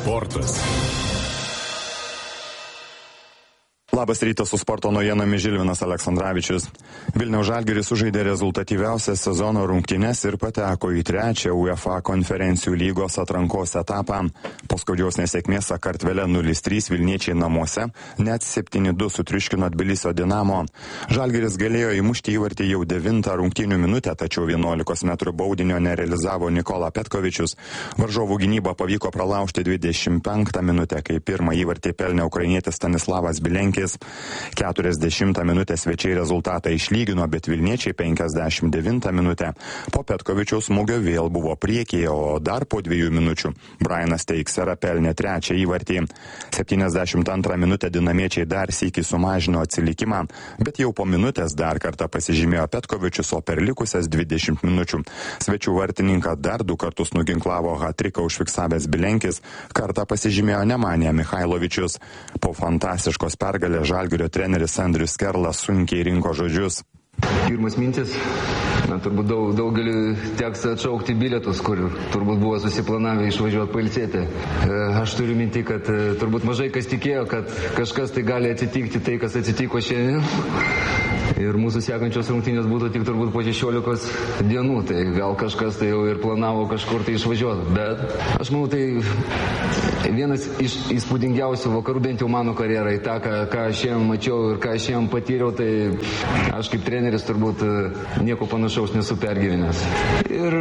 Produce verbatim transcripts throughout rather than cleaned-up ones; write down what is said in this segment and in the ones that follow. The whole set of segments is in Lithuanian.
Sportas. Labas rytas, su sporto naujienomis Žilvinas Aleksandravičius. Vilniaus Žalgiris sužaidė rezultatyviausias sezono rungtynes ir pateko į trečią UEFA konferencijų lygos atrankos etapą. Po skaudžiaus nesėkmės Sakartvele nulis trys vilniečiai namuose net septyni du sutriuškino Tbilisio Dinamo. Žalgiris galėjo įmušti įvartį jau devintą rungtynių minutę, tačiau vienuolikos metrų baudinio nerealizavo Nikola Petkovičius. Varžovų gynybą pavyko pralaužti dvidešimt penktą minutę, kai pirmą įvartį pelnė ukrainietis Stanislavas Bilenkis. keturiasdešimtą minutę svečiai rezultatą išlygino, bet vilniečiai penkiasdešimt devintą minutę po Petkovičiaus smūgio vėl buvo priekyje, o dar po dviejų minučių Brianas Teixeira pelnė trečią įvartį. septyniasdešimt antrą minutę dinamiečiai dar sykį sumažino atsilikimą, bet jau po minutės dar kartą pasižymėjo Petkovičius, o per likusias dvidešimt minučių svečių vartininką dar du kartus nuginklavo hat-triką užfiksavęs Bilenkis, kartą pasižymėjo Nemanija Michailovičius. Po fantastiškos pergalės Žalgirio treneris Andrius Skerlas sunkiai rinko žodžius. Pirmas mintis, na, turbūt daug, daugeliu teks atšaukti bilietus, kur turbūt buvo susiplanavę išvažiuoti pailsėti. Aš turiu minti, kad turbūt mažai kas tikėjo, kad kažkas tai gali atsitikti tai, kas atsitiko šiandien. Ir mūsų sekančios rungtynės būtų tik turbūt po šešiolikos dienų, tai gal kažkas tai jau ir planavo kažkur tai išvažiuoti. Bet aš manau, tai vienas iš įspūdingiausių vakarų, bent jau mano karjerai, tą, ką, ką aš šiandien mačiau ir ką aš šiandien patyriau, tai aš kaip treneris turbūt nieko panašaus nesu pergyvenęs. Ir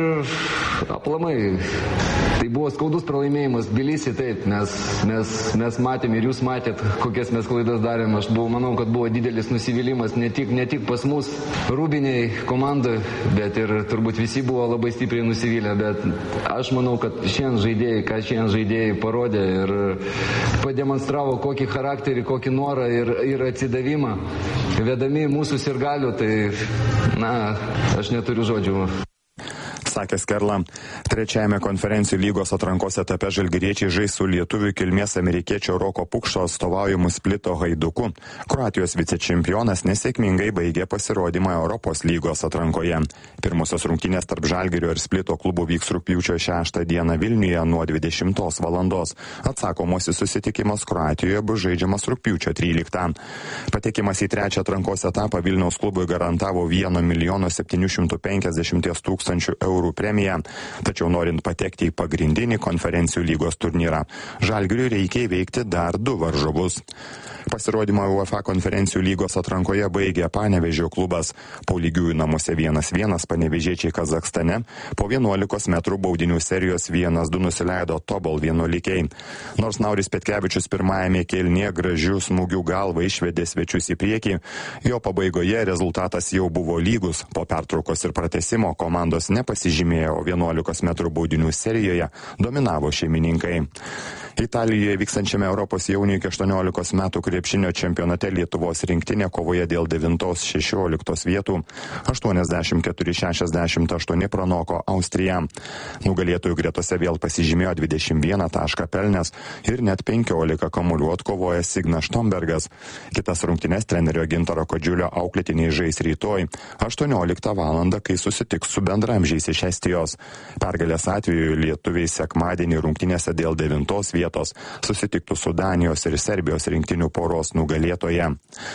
aplamai, tai buvo skaudus pralaimėjimas Tbilisi, taip, mes, mes, mes matėm ir jūs matėt, kokias mes klaidas darėm. Aš buvau, manau, kad buvo didelis nusivylimas ne tik, ne tik pas mus rūbiniai komandai, bet ir turbūt visi buvo labai stipriai nusivylę. Bet aš manau, kad šiandien žaidėjai, ką šiandien žaidėjai parodė ir pademonstravo kokį charakterį, kokį norą ir, ir atsidavimą, vedami mūsų sirgalių, tai, na, aš neturiu žodžių. Sakė Skerla. Trečiajame konferencijų lygos atrankos etape žalgiriečiai žais su lietuvių kilmės amerikiečio Roko Pukšo atstovaujamu Splito Haiduku. Kroatijos vicečempionas nesėkmingai baigė pasirodymą Europos lygos atrankoje. Pirmosios rungtynės tarp Žalgirio ir Splito klubų vyks rugpjūčio šeštą dieną Vilniuje nuo dvidešimtos valandos. Atsakomasis susitikimas Kroatijoje bus žaidžiamas rugpjūčio tryliktą. Patekimas į trečią atrankos etapą Vilniaus klubui garantavo vieno milijono septynių šimtų penkiasdešimties tūkstančių eurų premiją, tačiau norint patekti į pagrindinį konferencijų lygos turnyrą, Žalgiriui reikia įveikti dar du varžovus. Pasirodymą UEFA konferencijų lygos atrankoje baigė Panevėžio klubas. Po lygiųjų namuose vienas vienas panevėžiečiai Kazakstane, po vienuolikos metrų baudinių serijos vienas du nusileido Tobol vienuolikiai. Nors Nauris Petkevičius pirmajame kėlinyje gražių smūgių galva išvedė svečius į priekį, jo pabaigoje rezultatas jau buvo lygus. Po pertraukos ir pratęsimo komandos nepasižymėjo, o vienuolikos metrų baudinių serijoje dominavo šeimininkai. Italijoje vykstančiame Europos jaunių iki aštuoniolikos metų krepšinio čempionate Lietuvos rinktinė kovoje dėl devintos šešioliktos vietų aštuoniasdešimt keturi šešiasdešimt aštuoni pranoko Austriją. Nugalėtojų gretose vėl pasižymėjo dvidešimt vieną tašką pelnęs ir net penkiolika kamuolių atkovojęs Signas Štombergas. Kitas rungtynes trenerio Gintaro Kodžiulio auklėtiniai žais rytoj aštuonioliktą valandą, kai susitiks su bendramžiais iš Estijos. Pergalės atveju lietuviai sekmadienį rungtynėse dėl devintos vietos susitiktų su Danijos ir Serbijos rinktinių poros nugalėtoje.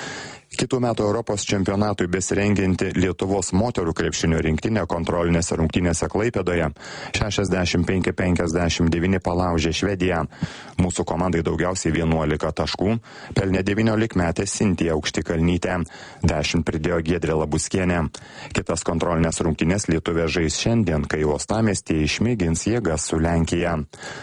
Kitų metų Europos čempionatui besirengianti Lietuvos moterų krepšinio rinktinė kontrolinėse rungtynėse Klaipėdoje šešiasdešimt penki penkiasdešimt devyni palaužė Švediją. Mūsų komandai daugiausiai vienuolika taškų pelnė devyniolikmetė Sintija Aukštikalnytė, dešimt pridėjo Giedrė Labuskienė. Kitas kontrolinės rungtynės lietuvė žais šiandien, kai uostamiestyje išmėgins jėgas su Lenkija.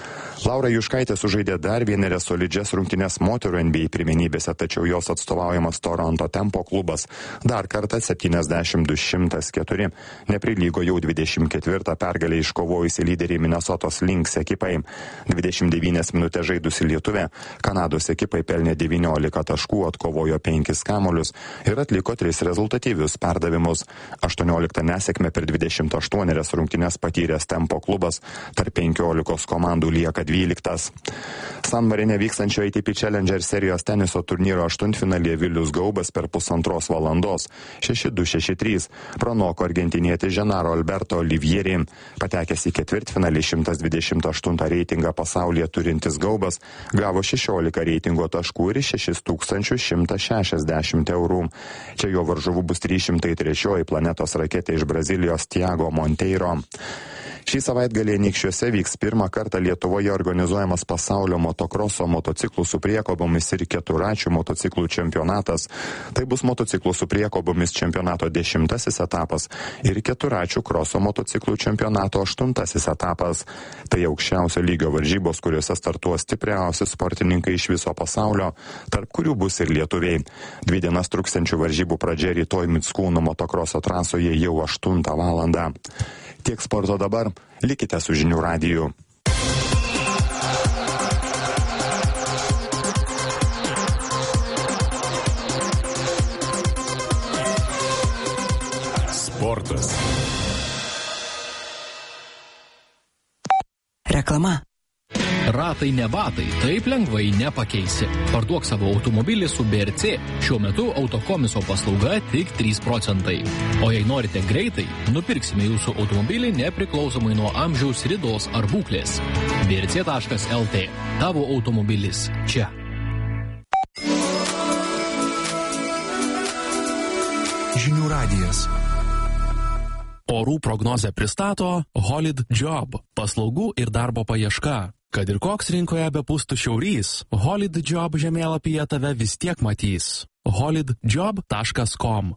Laura Juškaitė sužaidė dar vienerias solidžias rungtynes moterų N B A pirmenybėse, tačiau jos atstovaujamas Toronto Tempo klubas dar kartą septyniasdešimt du šimtas keturi neprilygo jau dvidešimt ketvirtą pergalę iškovojusi lyderiai Minnesotos Lynx ekipai. dvidešimt devynias minutės žaidusi lietuvė Kanados ekipai pelnė devyniolika taškų, atkovojo penkis kamuolius ir atliko tris rezultatyvius perdavimus. aštuonioliktą nesėkmę per dvidešimt aštuonias rungtynes patyręs Tempo klubas tarp penkiolikos komandų lieka dvyliktas. San Marine vykstančio A T P Challenger serijos teniso turnyro aštuntfinalyje Vilius Gaubas per pusantros valandos šeši du šeši trys pranoko argentinietį Genaro Alberto Olivieri. Patekęs į ketvirtfinalį šimtas dvidešimt aštuntą reitingą pasaulyje turintis Gaubas gavo šešiolika reitingo taškų ir šešis tūkstančius šimtą šešiasdešimt eurų. Čia jo varžovų bus trys šimtai trečioji planetos raketė iš Brazilijos Thiago Monteiro. Šį savaitgalį Anykščiuose vyks pirmą kartą Lietuvoje organizuojamas pasaulio motokroso motociklų su priekobomis ir keturačių motociklų čempionatas. Tai bus motociklų su priekobomis čempionato dešimtasis etapas ir keturačių kroso motociklų čempionato aštuntasis etapas. Tai aukščiausio lygio varžybos, kuriuose startuos stipriausi sportininkai iš viso pasaulio, tarp kurių bus ir lietuviai. Dvi dienas truksiančių varžybų pradžia rytoj Mickūnų motokroso trasoje jau aštuntą valandą. Tiek sporto dabar, likite su žinių radiju. Sportas. Reklama. Ratai ne batai, taip lengvai nepakeisi. Parduok savo automobilį su B R C. Šiuo metu autokomiso paslauga tik trys procentai. O jei norite greitai, nupirksime jūsų automobilį nepriklausomai nuo amžiaus, ridos ar būklės. B R C taškas L T. Tavo automobilis čia. Žinių radijas. Orų prognozę pristato Holid Job – paslaugų ir darbo paieška. Kad ir koks rinkoje bepūstų šiaurys, Holid Job žemėlapyje tave vis tiek matys. holid job taškas com